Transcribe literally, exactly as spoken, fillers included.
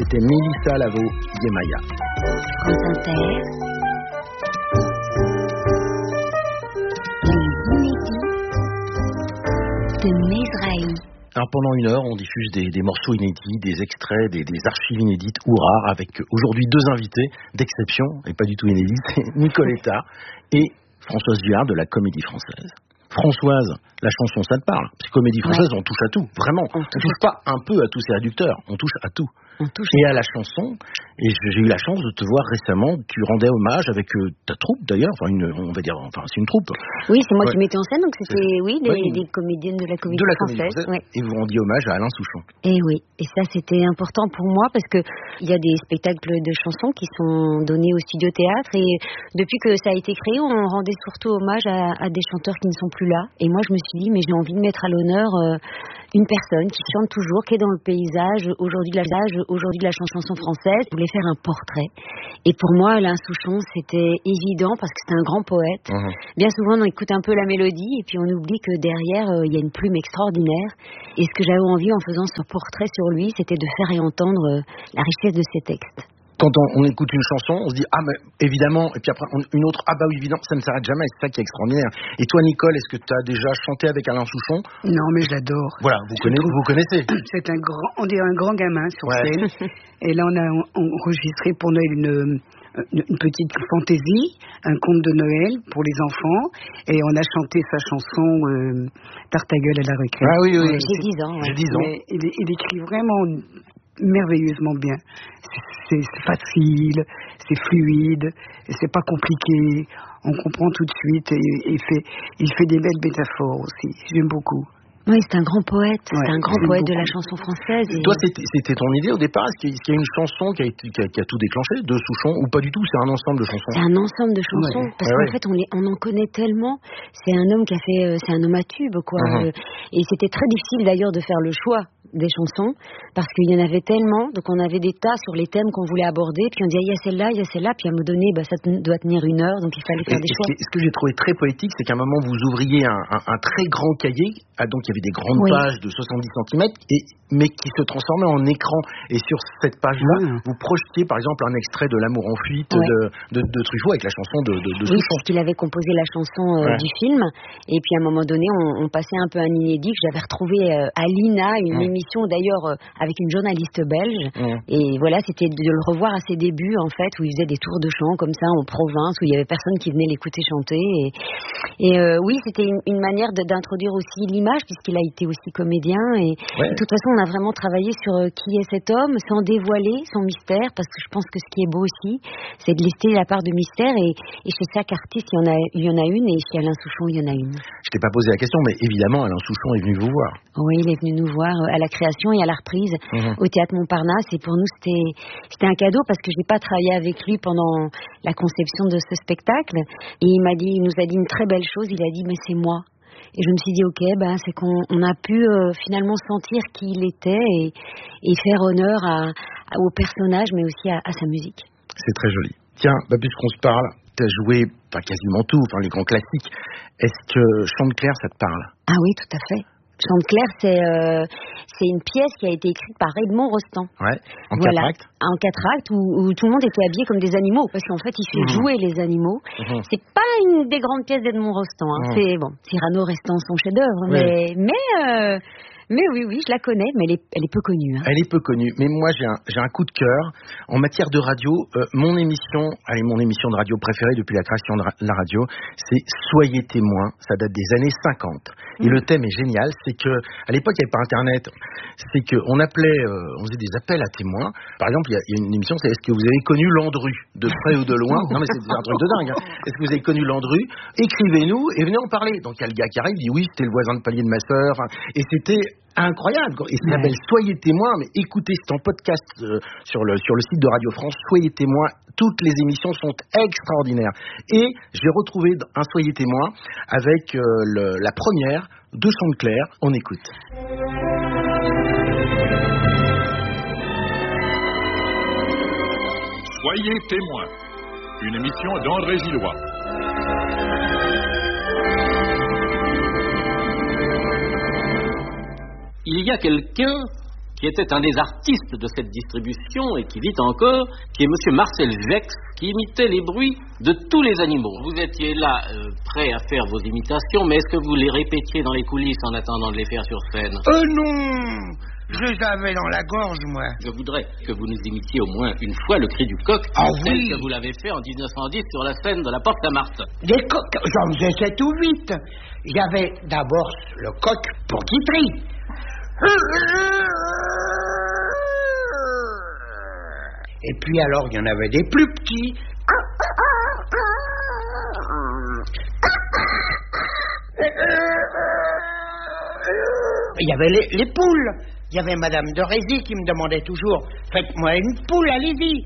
c'était Mélissa Lavo, Yemaya. France Inter. Les inédits de Mesrahi. Alors pendant une heure, on diffuse des, des morceaux inédits, des extraits, des, des archives inédites ou rares, avec aujourd'hui deux invités d'exception, et pas du tout inédits, c'est Nicoletta et Françoise Vuillard de la Comédie Française. Françoise, la chanson, ça te parle? Parce que Comédie Française, ouais. On touche à tout, vraiment. On touche, on touche pas un peu à tous ces réducteurs, on touche à tout. On touche et à la chanson, et j'ai eu la chance de te voir récemment, tu rendais hommage avec euh, ta troupe d'ailleurs, enfin une, on va dire, enfin c'est une troupe. Oui, c'est moi ouais. qui mettais en scène, donc c'était, oui, des, ouais. des comédiennes de la Comédie de la Française. Comédie française ouais. Et vous rendiez hommage à Alain Souchon. Et oui, et ça c'était important pour moi parce que il y a des spectacles de chansons qui sont donnés au Studio Théâtre, et depuis que ça a été créé, on rendait surtout hommage à, à des chanteurs qui ne sont plus là. Et moi je me suis dit, mais j'ai envie de mettre à l'honneur euh, une personne qui chante toujours, qui est dans le paysage aujourd'hui de la, aujourd'hui de la chanson française. Je voulais faire un portrait. Et pour moi, Alain Souchon, c'était évident parce que c'était un grand poète. Mmh. Bien souvent, on écoute un peu la mélodie et puis on oublie que derrière, il euh, y a une plume extraordinaire. Et ce que j'avais envie en faisant ce portrait sur lui, c'était de faire entendre euh, la richesse de ses textes. Quand on, on écoute une chanson, on se dit « Ah, mais évidemment », et puis après on, une autre « Ah bah oui, évidemment », ça ne s'arrête jamais, c'est ça qui est extraordinaire. Et toi, Nicole, est-ce que tu as déjà chanté avec Alain Souchon? Non, mais je l'adore. Voilà, vous, connaissez, trouve, vous connaissez. C'est un grand, on dirait un grand gamin sur ouais. scène. Et là, on a enregistré pour Noël une, une, une petite fantaisie, un conte de Noël pour les enfants. Et on a chanté sa chanson euh, « Tartagueule à la récré ». Ah oui, oui. Ouais, j'ai dix ans. Ouais. J'ai dix ans. Mais il, il écrit vraiment merveilleusement bien. C'est, c'est facile, c'est fluide, c'est pas compliqué. On comprend tout de suite et il fait, il fait des belles métaphores aussi. J'aime beaucoup. Oui, c'est un grand poète, ouais, c'est un grand poète beaucoup. de la chanson française. Et... Toi, c'était, c'était ton idée au départ? Est-ce qu'il y a une chanson qui a, été, qui, a, qui a tout déclenché de Souchon ou pas du tout? C'est un ensemble de chansons. C'est un ensemble de chansons ouais. parce ouais, qu'en ouais. fait, on, les, on en connaît tellement. C'est un homme qui a fait, c'est un homme à tube, quoi. Uh-huh. Et c'était très difficile d'ailleurs de faire le choix des chansons parce qu'il y en avait tellement, donc on avait des tas sur les thèmes qu'on voulait aborder, puis on disait il y a celle-là, il y a celle-là, puis à un moment donné bah, ça doit tenir une heure, donc il fallait faire et, des choix. Ce que, ce que j'ai trouvé très poétique, c'est qu'à un moment vous ouvriez un, un, un très grand cahier, ah, donc il y avait des grandes oui. pages de soixante-dix centimètres, et, mais qui se transformaient en écran, et sur cette page-là mmh. vous projetiez par exemple un extrait de L'amour en fuite ouais. de, de, de Truffaut avec la chanson de, de, de oui, Souchon. parce qu'il avait composé la chanson euh, ouais. du film, et puis à un moment donné on, on passait un peu un inédit que j'avais retrouvé euh, à l'I N A, une mmh. émission d'ailleurs euh, avec une journaliste belge, mmh. et voilà, c'était de le revoir à ses débuts en fait, où il faisait des tours de chant comme ça en province, où il y avait personne qui venait l'écouter chanter, et, et euh, oui, c'était une, une manière de, d'introduire aussi l'image, puisqu'il a été aussi comédien, et, ouais. et de toute façon on a vraiment travaillé sur euh, qui est cet homme, sans dévoiler son mystère, parce que je pense que ce qui est beau aussi, c'est de laisser la part de mystère, et, et chez chaque artiste il y en a, il y en a une, et chez Alain Souchon il y en a une. Je t'ai pas posé la question, mais évidemment Alain Souchon est venu vous voir. Oui, il est venu nous voir à la création et à la reprise mmh. au Théâtre Montparnasse, et pour nous c'était, c'était un cadeau parce que je n'ai pas travaillé avec lui pendant la conception de ce spectacle, et il m'a dit, il nous a dit une très belle chose, il a dit mais c'est moi. Et je me suis dit ok, ben c'est qu'on on a pu euh, finalement sentir qui il était, et, et faire honneur à, à, au personnage, mais aussi à, à sa musique. C'est très joli. Tiens, bah, puisqu'on se parle, tu as joué enfin, quasiment tout, enfin les grands classiques. Est-ce que Chanteclair, ça te parle? Ah oui, tout à fait. Chanteclair, c'est, euh, c'est une pièce qui a été écrite par Edmond Rostand. Ouais, en voilà, quatre actes. En quatre actes, où, où tout le monde était habillé comme des animaux, parce qu'en fait, il fait mmh. jouer les animaux. Mmh. C'est pas une des grandes pièces d'Edmond Rostand. Hein. Mmh. C'est bon, Cyrano restant son chef-d'œuvre, ouais. mais mais. Euh, Mais oui, oui, je la connais, mais elle est, elle est peu connue. Hein. Elle est peu connue, mais moi j'ai un, j'ai un coup de cœur. En matière de radio, euh, mon émission, allez, mon émission de radio préférée depuis la création de ra- la radio, c'est Soyez témoin, ça date des années cinquante. Et mmh. le thème est génial, c'est que, à l'époque il n'y avait pas internet, c'est qu'on appelait, euh, on faisait des appels à témoins. Par exemple, il y, y a une émission, c'est est-ce que vous avez connu Landru, de près ou de loin? Non mais c'est un truc de dingue, hein. Est-ce que vous avez connu Landru? Écrivez-nous et venez en parler. Donc il y a le gars qui arrive, il dit oui, c'était le voisin de palier de ma sœur, enfin, et c'était incroyable, et ça s'appelle ouais. Soyez témoins, mais écoutez, c'est en podcast euh, sur, le, sur le site de Radio France, Soyez témoins, toutes les émissions sont extraordinaires. Et j'ai retrouvé un Soyez témoins avec euh, le, la première de Chanteclair, on écoute. Soyez témoins, une émission d'André Gillois. Il y a quelqu'un qui qui était un des artistes de cette distribution et qui vit encore, qui est monsieur Marcel Gex, qui imitait les bruits de tous les animaux. Vous étiez là, euh, prêt à faire vos imitations, mais est-ce que vous les répétiez dans les coulisses en attendant de les faire sur scène? Euh non, je les avais dans la gorge, moi. Je voudrais que vous nous imitiez au moins une fois le cri du coq, ah, tel oui. que vous l'avez fait en dix-neuf cent dix sur la scène de la Porte Saint-Martin. Des coqs, j'en faisais sept ou huit. J'avais d'abord le coq pour Guitry. Et puis alors, il y en avait des plus petits. Il y avait les, les poules. Il y avait Madame de Rézy qui me demandait toujours « Faites-moi une poule, allez-y !»